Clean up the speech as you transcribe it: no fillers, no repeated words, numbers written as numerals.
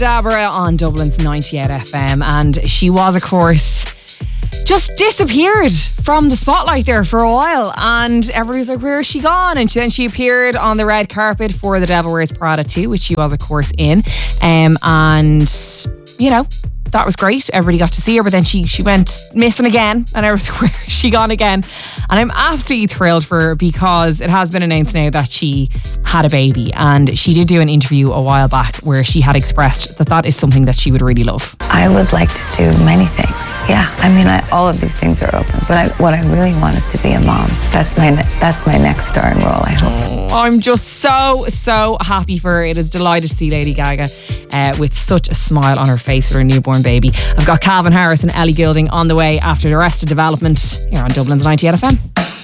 Dabra on Dublin's 98 FM, and she was, of course, just disappeared from the spotlight there for a while, and everybody was like, where is she gone? And then she appeared on the red carpet for The Devil Wears Prada 2, which she was, of course, in, and you know, that was great. Everybody got to see her, but then she went missing again, and I was like, where is she gone again? And I'm absolutely thrilled for her, because it has been announced now that she had a baby, and she did do an interview a while back where she had expressed that that is something that she would really love. I would like to do many things. Yeah, I mean, all of these things are open, but what I really want is to be a mom. That's my next starring role, I hope. I'm just so happy for her. It is delighted to see Lady Gaga with such a smile on her face with her newborn baby. I've got Calvin Harris and Ellie Goulding on the way after the Arrested Development here on Dublin's 98 FM.